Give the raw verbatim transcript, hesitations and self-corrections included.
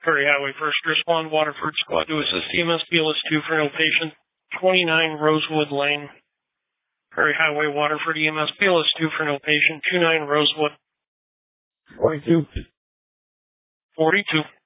Prairie Highway First Respond Waterford Squad to assist E M S B L S two for no patient. twenty-nine Rosewood Lane. Prairie Highway Waterford E M S B L S two for no patient. twenty-nine Rosewood. forty-two. forty-two.